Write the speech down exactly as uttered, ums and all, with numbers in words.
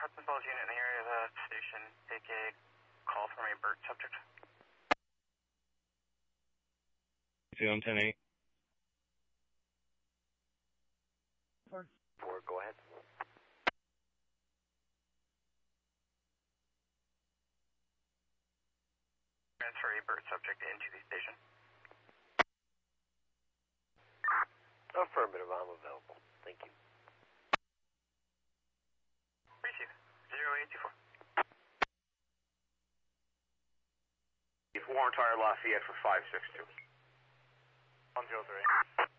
Hudson Falls unit in the area of the station. Take a call from a Burt subject. two one ten eight. Four, go ahead. Transfer a Burt subject into the station. Affirmative, I'm available. Thank you. Receive. zero eight two four. Warrant Tire Lafayette for five six two. one zero three.